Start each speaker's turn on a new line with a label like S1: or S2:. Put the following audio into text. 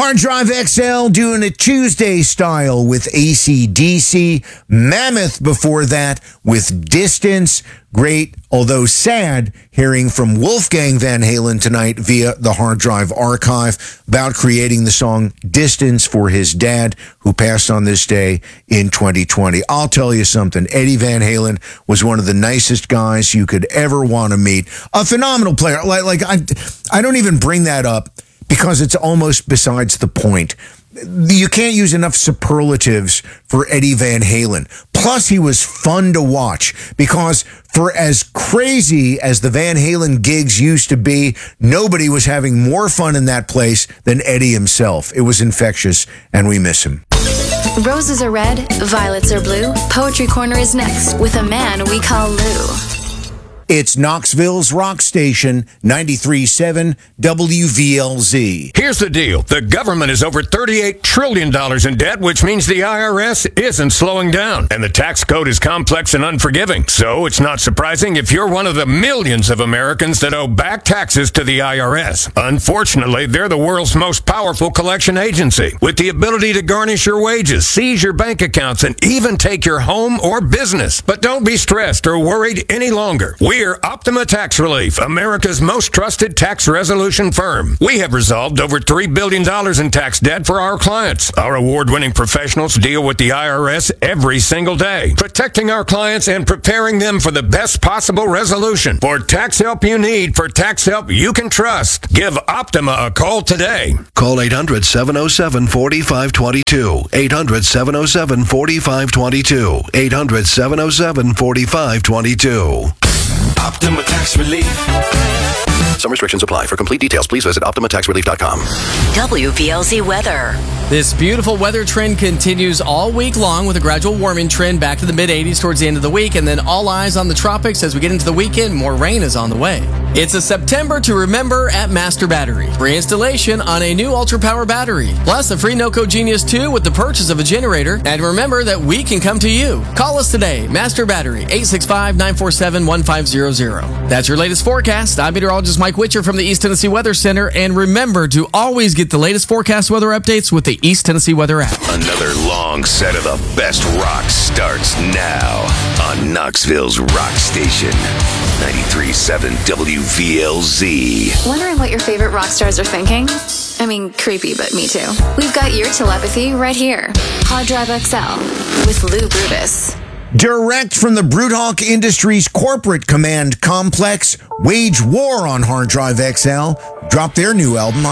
S1: Hard Drive XL doing it Tuesday style with AC/DC. Mammoth before that with Distance. Great, although sad, hearing from Wolfgang Van Halen tonight via the Hard Drive archive about creating the song Distance for his dad, who passed on this day in 2020. I'll tell you something. Eddie Van Halen was one of the nicest guys you could ever want to meet. A phenomenal player. I don't even bring that up because it's almost besides the point. You can't use enough superlatives for Eddie Van Halen. Plus, he was fun to watch because for as crazy as the Van Halen gigs used to be, nobody was having more fun in that place than Eddie himself. It was infectious, and we miss him.
S2: Roses are red, violets are blue. Poetry Corner is next with a man we call Lou.
S1: It's Knoxville's rock station, 93.7 WVLZ.
S3: Here's the deal. The government is over $38 trillion in debt, which means the IRS isn't slowing down. And the tax code is complex and unforgiving. So it's not surprising if you're one of the millions of Americans that owe back taxes to the IRS. Unfortunately, they're the world's most powerful collection agency, with the ability to garnish your wages, seize your bank accounts, and even take your home or business. But don't be stressed or worried any longer. We're Optima Tax Relief, America's most trusted tax resolution firm. We have resolved over $3 billion in tax debt for our clients. Our award-winning professionals deal with the IRS every single day, protecting our clients and preparing them for the best possible resolution. For tax help you need, for tax help you can trust, give Optima a call today.
S4: Call 800-707-4522. 800-707-4522. 800-707-4522.
S5: Optima Tax Relief.
S4: Some restrictions apply. For complete details, please visit OptimaTaxRelief.com.
S6: WVLZ weather.
S7: This beautiful weather trend continues all week long with a gradual warming trend back to the mid-80s towards the end of the week, and then all eyes on the tropics as we get into the weekend. More rain is on the way. It's a September to remember at Master Battery. Free installation on a new Ultra Power battery. Plus a free NoCo Genius 2 with the purchase of a generator. And remember that we can come to you. Call us today. Master Battery, 865-947-1500. That's your latest forecast. I'm meteorologist Mike Witcher from the East Tennessee Weather Center. And remember to always get the latest forecast weather updates with the East Tennessee Weather app.
S5: Another long set of the best rock starts now on Knoxville's rock station, 93.7 WVLZ.
S2: Wondering what your favorite rock stars are thinking? I mean, creepy, but me too. We've got your telepathy right here. Hard Drive XL with Lou Brutus.
S1: Direct from the Bruthawk Industries corporate command complex, wage war on Hard Drive XL. Drop their new album on